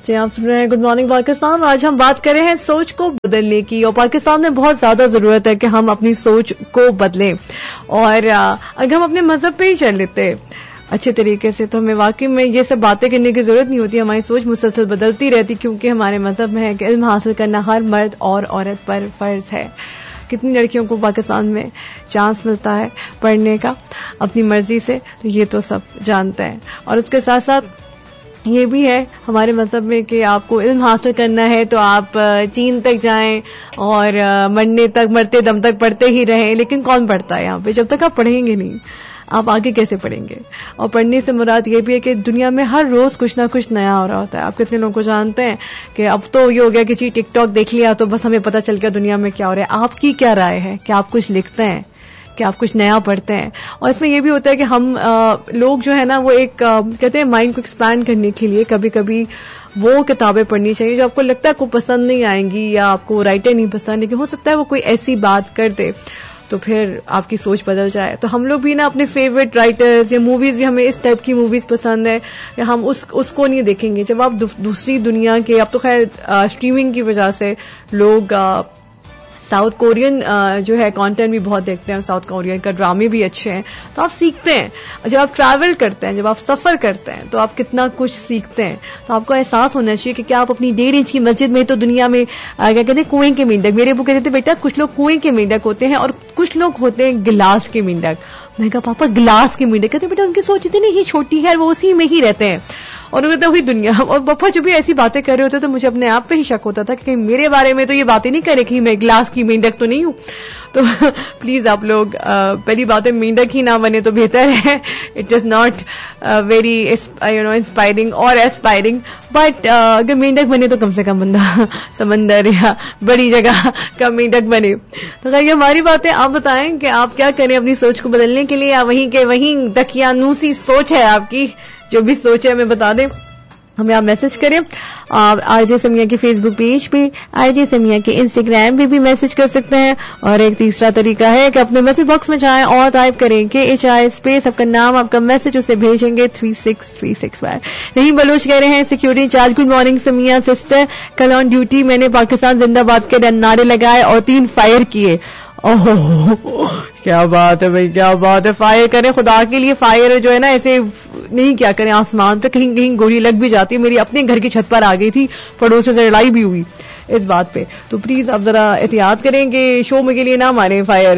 جی آپ سن رہے ہیں گڈ مارننگ پاکستان. آج ہم بات کر رہے ہیں سوچ کو بدلنے کی, اور پاکستان میں بہت زیادہ ضرورت ہے کہ ہم اپنی سوچ کو بدلیں. اور اگر ہم اپنے مذہب پہ ہی چل لیتے اچھے طریقے سے تو ہمیں واقعی میں یہ سب باتیں کرنے کی ضرورت نہیں ہوتی. ہماری سوچ مسلسل بدلتی رہتی, کیونکہ ہمارے مذہب میں ہے کہ علم حاصل کرنا ہر مرد اور عورت پر فرض ہے. کتنی لڑکیوں کو پاکستان میں چانس ملتا ہے پڑھنے کا اپنی مرضی سے, تو یہ تو سب جانتے ہیں. اور اس کے ساتھ ساتھ یہ بھی ہے ہمارے مذہب میں کہ آپ کو علم حاصل کرنا ہے تو آپ چین تک جائیں اور مرنے تک, مرتے دم تک پڑھتے ہی رہیں. لیکن کون پڑھتا ہے یہاں پہ؟ جب تک آپ پڑھیں گے نہیں آپ آگے کیسے پڑھیں گے؟ اور پڑھنے سے مراد یہ بھی ہے کہ دنیا میں ہر روز کچھ نہ کچھ نیا ہو رہا ہوتا ہے. آپ کتنے لوگوں کو جانتے ہیں کہ اب تو یہ ہو گیا کہ جی ٹک ٹاک دیکھ لیا تو بس ہمیں پتہ چل گیا دنیا میں کیا ہو رہا ہے. آپ کی کیا رائے ہے کہ آپ کچھ لکھتے ہیں, کہ آپ کچھ نیا پڑھتے ہیں؟ اور اس میں یہ بھی ہوتا ہے کہ ہم لوگ جو ہے نا وہ ایک کہتے ہیں مائنڈ کو ایکسپینڈ کرنے کے لیے کبھی کبھی وہ کتابیں پڑھنی چاہیے جو آپ کو لگتا ہے کو پسند نہیں آئیں گی یا آپ کو رائٹر نہیں پسند, لیکن ہو سکتا ہے وہ کوئی ایسی بات کر دے تو پھر آپ کی سوچ بدل جائے. تو ہم لوگ بھی نا اپنے فیوریٹ رائٹرز یا موویز بھی, ہمیں اس ٹائپ کی موویز پسند ہے یا ہم اس کو نہیں دیکھیں گے. جب آپ دوسری دنیا کے, اب تو خیر اسٹریمنگ کی وجہ سے لوگ ساؤتھ کورین جو ہے کانٹینٹ بھی بہت دیکھتے ہیں, ساؤتھ کورین کا ڈرامے بھی اچھے ہیں, تو آپ سیکھتے ہیں. جب آپ ٹریول کرتے ہیں, جب آپ سفر کرتے ہیں تو آپ کتنا کچھ سیکھتے ہیں. تو آپ کو احساس ہونا چاہیے کہ کیا آپ اپنی 1.5 انچ کی مسجد میں, تو دنیا میں کیا کہتے ہیں کنویں کے مینڈک, میرے ابو کہتے تھے بیٹا کچھ لوگ کنویں کے مینڈک ہوتے ہیں اور کچھ لوگ ہوتے ہیں گلاس کے مینڈک. میں نے کہا پاپا گلاس کے مینڈک؟ کہتے بیٹا ان کی سوچ اتنی ہی چھوٹی ہے, وہ اسی میں ہی رہتے ہیں. اور وہ کہتے وہی دنیا. اور پاپا جب بھی ایسی باتیں کر رہے ہوتے تو مجھے اپنے آپ پہ ہی شک ہوتا تھا کہ میرے بارے میں تو یہ باتیں نہیں کرے کہ میں گلاس کی مینڈک تو نہیں ہوں. تو پلیز آپ لوگ پہلی باتیں مینڈک ہی نہ بنے تو بہتر ہے. It is not very inspiring اور ایسپائرنگ, بٹ اگر مینڈک بنے تو کم سے کم بندہ سمندر یا بڑی جگہ کا مینڈک بنے. تو یہ ہماری باتیں. آپ بتائیں کہ آپ کیا کریں اپنی سوچ کو بدلنے کے لیے, یا وہیں کے وہیں دقیانوسی سوچ ہے آپ کی؟ جو بھی سوچ ہے ہمیں بتا دیں, ہمیں آپ میسج کریں. آر جے سمیہ کے فیس بک پیج پہ, آر جے سمیہ کے انسٹاگرام پہ بھی میسج کر سکتے ہیں. اور ایک تیسرا طریقہ ہے کہ اپنے میسج باکس میں جائیں اور ٹائپ کریں کہ HI اسپیس آپ کا نام, آپ کا میسج, اسے بھیجیں گے 3636 پر. نہیں بلوچ کہہ رہے ہیں security incharge, good morning Sumaiya sister, کل آن ڈیوٹی میں نے پاکستان زندہ باد کے نعرے لگائے اور 3 فائر کیے. اوہ کیا بات ہے بھائی, کیا بات ہے. فائر کریں خدا کے لیے, فائر جو ہے نا ایسے نہیں کیا کریں آسمان پہ, کہیں کہیں گولی لگ بھی جاتی ہے. میری اپنے گھر کی چھت پر آ گئی تھی, پڑوسیوں سے لڑائی بھی ہوئی اس بات پہ. تو پلیز آپ ذرا احتیاط کریں کہ شو میں کے لیے نہ ماریں فائر,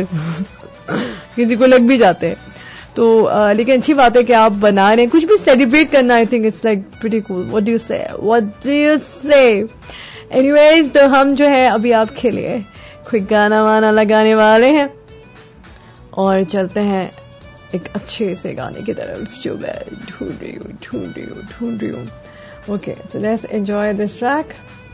کسی کو لگ بھی جاتے ہیں. تو لیکن اچھی بات ہے کہ آپ بنا رہے ہیں, کچھ بھی سیلیبریٹ کرنا. I think it's like pretty cool. What do you سے اینی ویز. تو ہم جو ہے ابھی آپ کے لیے کوئی گانا وانا لگانے والے ہیں اور چلتے ہیں ایک اچھے سے گانے کی طرف جو میں ڈھونڈ رہی ہوں. Okay, so let's enjoy this track.